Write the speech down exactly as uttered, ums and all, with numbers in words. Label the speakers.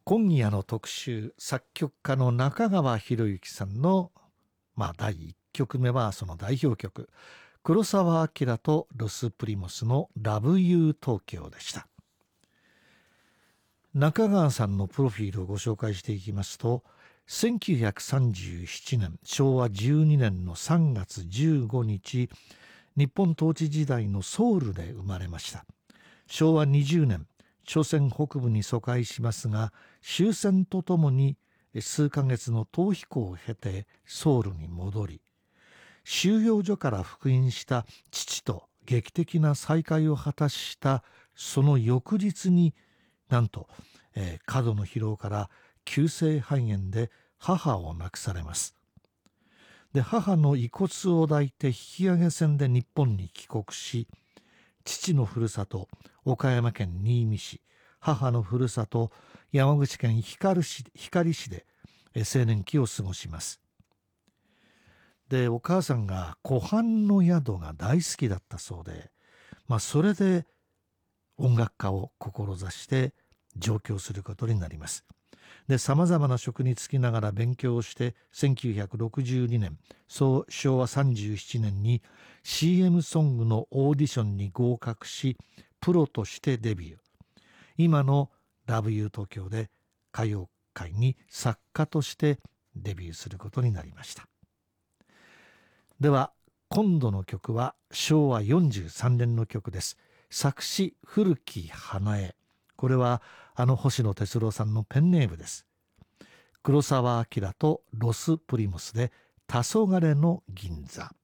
Speaker 1: 今夜の特集、作曲家の中川博之さんの、まあ、だいいっきょくめはその代表曲、黒澤明とロスプリモスのラブユー東京でした。中川さんのプロフィールをご紹介していきますと、せんきゅうひゃくさんじゅうななねん、しょうわじゅうにねんのさんがつじゅうごにち、日本統治時代のソウルで生まれました。しょうわにじゅうねん、朝鮮北部に疎開しますが、終戦とともに数ヶ月の逃避行を経てソウルに戻り、収容所から復員した父と劇的な再会を果たしたその翌日に、なんと、えー、過度の疲労から急性肺炎で母を亡くされます。で、母の遺骨を抱いて引き上げ船で日本に帰国し、父のふるさと岡山県新見市、母のふるさと山口県光市、光市で青年期を過ごします。で、お母さんが湖畔の宿が大好きだったそうで、まあ、それで音楽家を志して上京することになります。で、さまざまな職に就きながら勉強をして、せんきゅうひゃくろくじゅうにねん、そうしょうわさんじゅうななねんに シーエム ソングのオーディションに合格し、プロとしてデビュー。今のラブユー東京で歌謡界に作家としてデビューすることになりました。では、今度の曲はしょうわよんじゅうさんねんの曲です。作詞古木花江。これはあの星野哲郎さんのペンネームです。黒澤明とロスプリモスで黄昏の銀座。